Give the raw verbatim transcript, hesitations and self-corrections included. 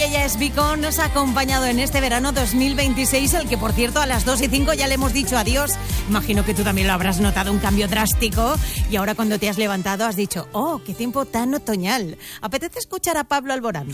ella es Vico, nos ha acompañado en este verano dos mil veintiséis, el que por cierto a las dos y cinco ya le hemos dicho adiós. Imagino que tú también lo habrás notado, un cambio drástico, y ahora cuando te has levantado has dicho, oh, qué tiempo tan otoñal. ¿Apetece escuchar a Pablo Alborán?